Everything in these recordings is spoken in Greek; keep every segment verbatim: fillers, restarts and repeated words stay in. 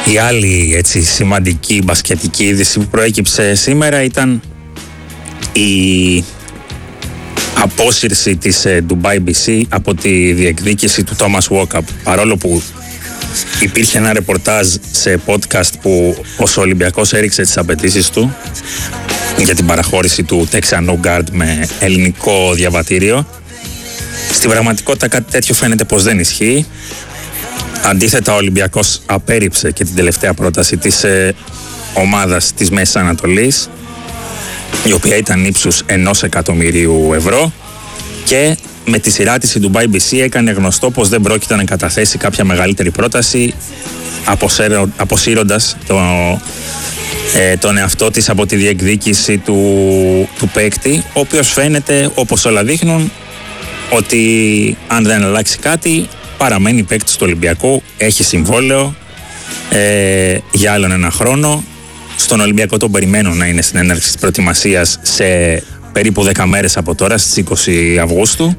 Η άλλη έτσι σημαντική μπασκετική είδηση που προέκυψε σήμερα ήταν η απόσυρση της Dubai μπι σι από τη διεκδίκηση του Thomas Walkup. Παρόλο που υπήρχε ένα ρεπορτάζ σε podcast που ο Ολυμπιακός έριξε τις απαιτήσεις του για την παραχώρηση του Texano Guard με ελληνικό διαβατήριο, στην πραγματικότητα κάτι τέτοιο φαίνεται πως δεν ισχύει. Αντίθετα, ο Ολυμπιακός απέρριψε και την τελευταία πρόταση της ε, ομάδας της Μέσης Ανατολής, η οποία ήταν ύψους ενός εκατομμυρίου ευρώ, και με τη σειρά της η Dubai μπι σι έκανε γνωστό πως δεν πρόκειται να καταθέσει κάποια μεγαλύτερη πρόταση, αποσύροντας το, ε, τον εαυτό της από τη διεκδίκηση του, του παίκτη, ο οποίος φαίνεται, όπως όλα δείχνουν, ότι αν δεν αλλάξει κάτι παραμένει παίκτης του Ολυμπιακού, έχει συμβόλαιο ε, για άλλον ένα χρόνο. Στον Ολυμπιακό τον περιμένω να είναι στην έναρξη της προετοιμασίας σε περίπου δέκα μέρες από τώρα, στις είκοσι Αυγούστου,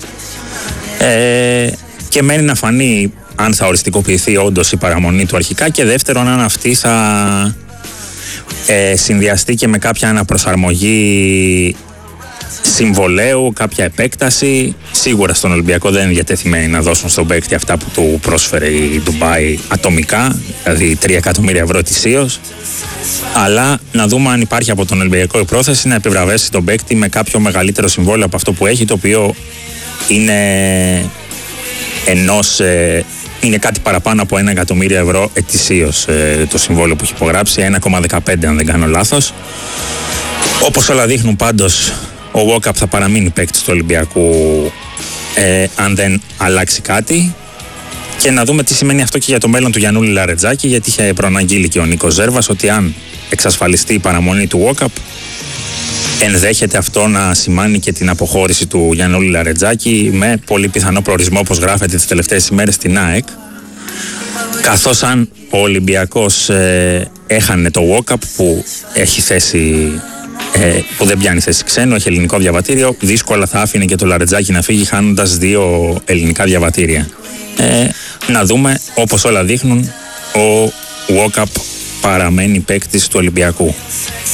ε, και μένει να φανεί αν θα οριστικοποιηθεί όντως η παραμονή του αρχικά, και δεύτερον αν αυτή θα ε, συνδυαστεί και με κάποια αναπροσαρμογή συμβολέου, κάποια επέκταση. Σίγουρα στον Ολυμπιακό δεν είναι διατεθειμένοι να δώσουν στον παίκτη αυτά που του πρόσφερε η Ντουμπάι ατομικά, δηλαδή τρία εκατομμύρια ευρώ ετησίως, αλλά να δούμε αν υπάρχει από τον Ολυμπιακό η πρόθεση να επιβραβεύσει τον παίκτη με κάποιο μεγαλύτερο συμβόλαιο από αυτό που έχει, το οποίο είναι ενός, ε, είναι κάτι παραπάνω από ένα εκατομμύριο ευρώ ετησίως, ε, το συμβόλαιο που έχει υπογράψει, ένα κόμμα δεκαπέντε αν δεν κάνω λάθος. Όπως όλα δείχνουν πάντως, ο Walkup θα παραμείνει παίκτης του Ολυμπιακού ε, αν δεν αλλάξει κάτι, και να δούμε τι σημαίνει αυτό και για το μέλλον του Γιαννούλη Λαρετζάκη, γιατί είχε προαναγγείλει και ο Νίκος Ζέρβας ότι αν εξασφαλιστεί η παραμονή του Walkup, ενδέχεται αυτό να σημάνει και την αποχώρηση του Γιαννούλη Λαρετζάκη, με πολύ πιθανό προορισμό, όπως γράφεται τις τελευταίες ημέρες, στην ΑΕΚ, καθώς αν ο Ολυμπιακός ε, έχανε το Walkup που έχει θέση, ε, που δεν πιάνει θέση ξένο, έχει ελληνικό διαβατήριο, δύσκολα θα άφηνε και το Λαρετζάκη να φύγει χάνοντας δύο ελληνικά διαβατήρια. Ε, να δούμε, όπως όλα δείχνουν, ο Walkup παραμένει παίκτης του Ολυμπιακού.